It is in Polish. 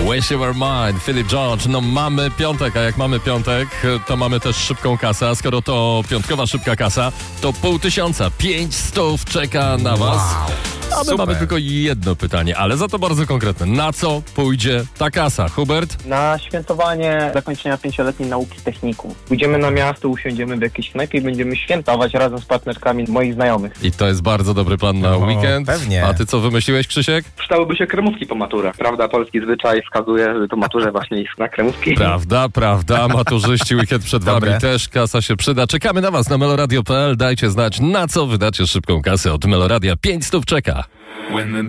Wish You Were Mine, Philip George. No mamy piątek, a jak mamy piątek, to mamy też szybką kasę. A skoro to piątkowa szybka kasa, to 500, 500 czeka na was. A my mamy tylko jedno pytanie, ale za to bardzo konkretne. Na co pójdzie ta kasa? Hubert? Na świętowanie zakończenia 5-letniej nauki technikum. Pójdziemy na miasto, usiądziemy w jakiejś knajpie i będziemy świętować razem z partnerkami moich znajomych. I to jest bardzo dobry plan na weekend. Pewnie. A ty co wymyśliłeś, Krzysiek? Przydałyby się kremówki po maturach. Prawda, polski zwyczaj wskazuje, że po maturze właśnie iść na kremówki. Prawda. Maturzyści, weekend przed wami też, kasa się przyda. Czekamy na was na meloradio.pl. Dajcie znać, na co wydacie szybką kasę od Meloradia. 500 czeka.